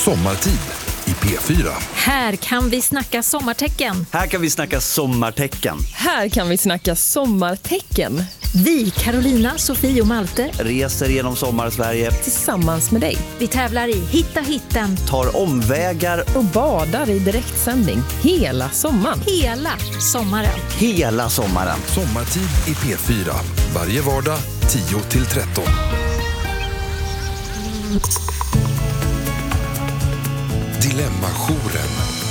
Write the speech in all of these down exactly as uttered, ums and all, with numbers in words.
Sommartid i P fyra. Här kan vi snacka sommartecken. Här kan vi snacka sommartecken. Här kan vi snacka sommartecken. Vi, Carolina, Sofie och Malte, reser genom sommar-Sverige tillsammans med dig. vi tävlar i Hitta hitten tar omvägar Och badar i direktsändning hela sommaren. hela sommaren. hela sommaren. Sommartid i P fyra. Varje vardag tio till tretton. Dilemma-jouren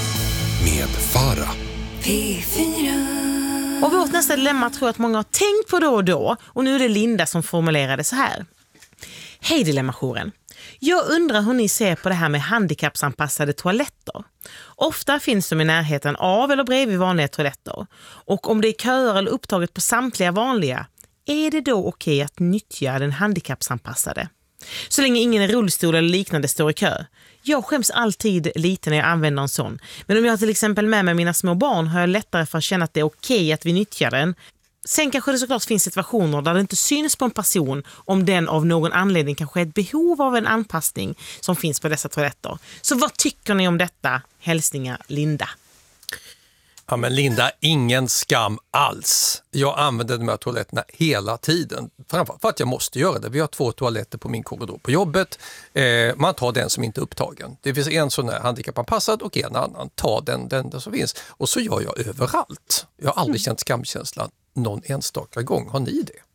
med Farah. P fyra. Och vårt nästa dilemma tror jag att många har tänkt på då och då. Och nu är det Linda som formulerade så här. Hej Dilemma-jouren. Jag undrar hur ni ser på det här med handikappsanpassade toaletter. Ofta finns de i närheten av eller bredvid vanliga toaletter. Och om det är köer eller upptaget på samtliga vanliga, är det då okej att nyttja den handikappsanpassade? Så länge ingen i rullstol eller liknande står i kö. Jag skäms alltid lite när jag använder en sån. Men om jag till exempel med mig mina små barn har jag lättare för att känna att det är okej att vi nyttjar den. Sen kanske det såklart finns situationer där det inte syns på en person om den av någon anledning kanske är ett behov av en anpassning som finns på dessa toaletter. Så vad tycker ni om detta? Hälsningar Linda. Ja, men Linda, ingen skam alls. Jag använder de här toaletterna hela tiden. Framförallt för att jag måste göra det. Vi har två toaletter på min korridor på jobbet. Eh, man tar den som inte är upptagen. Det finns en sån här handikappanpassad och en annan. Ta den, den där som finns. Och så gör jag överallt. Jag har aldrig känt skamkänslan någon enstaka gång. Har ni det?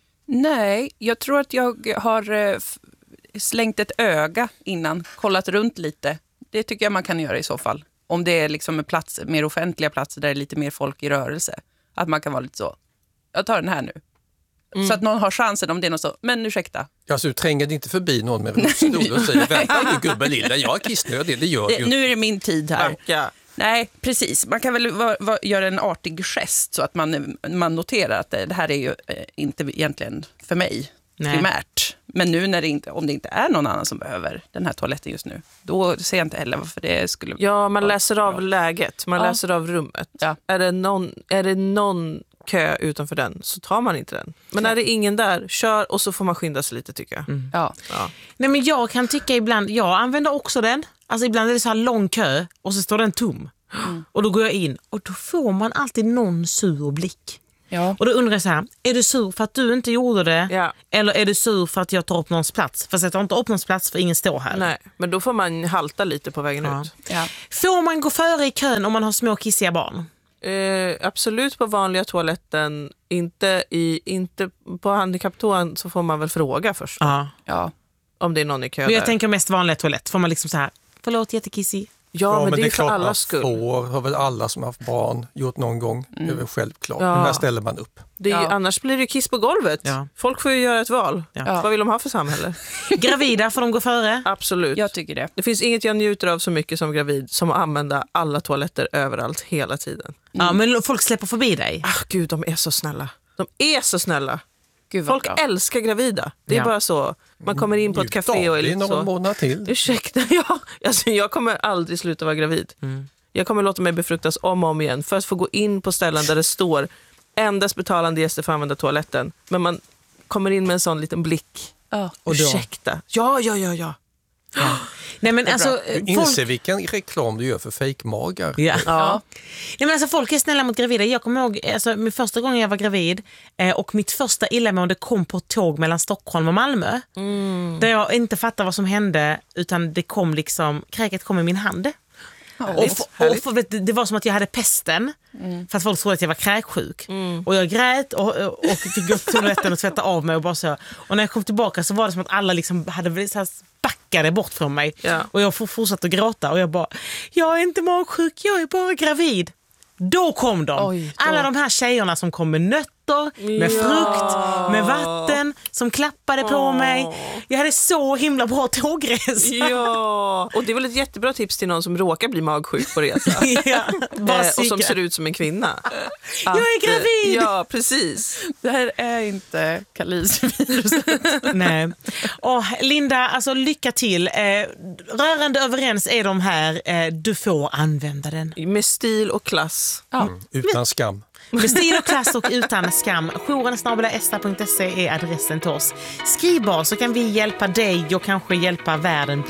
Nej, jag tror att jag har eh, f- slängt ett öga innan. Kollat runt lite. Det tycker jag man kan göra i så fall. Om det är liksom en plats, mer offentliga platser där det är lite mer folk i rörelse. Att man kan vara lite så. Jag tar den här nu. Mm. Så att någon har chansen om det är något så. Men ursäkta. Alltså, du tränger inte förbi någon med rullstol och säger vänta nu gubbe lilla, jag är kissnödig. Det gör det, ju. Nu är det min tid här. Ja. Nej, precis. Man kan väl va, va, göra en artig gest så att man, man noterar att det, det här är ju eh, inte egentligen för mig. Nej. Primärt. Men nu när det inte, om det inte är någon annan som behöver den här toaletten just nu, då ser jag inte heller varför det skulle... Ja, man vara läser bra. av läget, man Ja. läser av rummet. Ja. Är det någon, är det någon kö utanför den så tar man inte den. Men är det ingen där, kör och så får man skynda sig lite tycker jag. Mm. Ja. Ja. Nej, men jag kan tycka ibland, jag använder också den. Alltså ibland är det så här lång kö och så står den tom. Mm. Och då går jag in och då får man alltid någon sur blick. Ja. Och då undrar jag så här, är du sur för att du inte gjorde det? Ja. Eller är du sur för att jag tar upp någons plats? För jag tar inte upp någons plats för ingen står här. Nej, men då får man halta lite på vägen Ja. ut. Ja. Får man gå före i kön om man har små kissiga barn? Eh, absolut på vanliga toaletten, inte, i, inte på handikapptoan så får man väl fråga först Ja. Ja. om det är någon i kö Men jag där. tänker mest vanliga toalett. Får man liksom så här, förlåt jättekissig. Ja, men, det är för klart alla man skull. får, har väl alla som har haft barn gjort någon gång. Det är väl självklart. Ja. Men här ställer man upp. Det är ju, Ja. annars blir det ju kiss på golvet. Ja. Folk får ju göra ett val. Ja. Vad vill de ha för samhälle? Gravida, får de gå före? Absolut. Jag tycker det. Det finns inget jag njuter av så mycket som gravid som att använda alla toaletter överallt hela tiden. Ja, men folk släpper förbi dig. Ah, gud, de är så snälla. De är så snälla. Gud vad Folk bra. älskar gravida. Det är Ja. bara så. Man kommer in på ett Njut café av och är det i lite någon så. månad till. Ursäkta, ja. Alltså, jag kommer aldrig sluta vara gravid. Mm. Jag kommer låta mig befruktas om och om igen för att få gå in på ställen där det står endast betalande gäster får använda toaletten. Men man kommer in med en sån liten blick. Ja. Och då? Ursäkta. Ja, ja, ja, ja. Nej, men alltså, Du folk... inser vilken reklam du gör för fejkmagar. Ja. Ja. Nej, men alltså, folk är snälla mot gravida. Jag kommer ihåg alltså, min första gången jag var gravid eh, och mitt första illamående kom på ett tåg mellan Stockholm och Malmö. Mm. Där jag inte fattade vad som hände utan det kom liksom, kräket kom i min hand. Och, f- och för, vet, du, det var som att jag hade pesten mm. för att folk trodde att jag var kräksjuk. Mm. Och jag grät och, och, och fick gå till toaletten och tvätta av mig och bara så. Och när jag kom tillbaka så var det som att alla liksom hade så här backade bort från mig. Ja. Och jag fortsatte att gråta och jag bara, jag är inte magsjuk, jag är bara gravid. Då kom de. Oj, då. Alla de här tjejerna som kom med nötter, med Ja. frukt, med vatten, som klappade på Åh. mig. Jag hade så himla bra tågresa. Ja, och det är väl ett jättebra tips till någon som råkar bli magsjuk på resa. Ja, bara Eh, och som psyka. ser ut som en kvinna. Jag är Att, eh, gravid! Ja, precis. Det här är inte kalisviruset. Nej. Åh, Linda, alltså lycka till. Eh, rörande överens är de här. Eh, du får använda den. Med stil och klass. Ja. Utan skam. Med stil och klass och utan skam. jouren snabel-a esta punkt se är adressen till oss. Skriv bara så kan vi hjälpa dig och kanske hjälpa världen bli